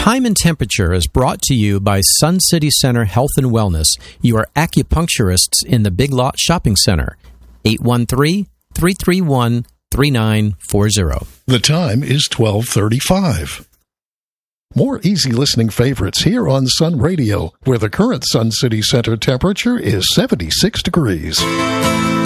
Time and Temperature is brought to you by Sun City Center Health and Wellness, your acupuncturists in the Big Lot Shopping Center. 813-331-3940. The time is 12:35. More easy listening favorites here on Sun Radio, where the current Sun City Center temperature is 76 degrees.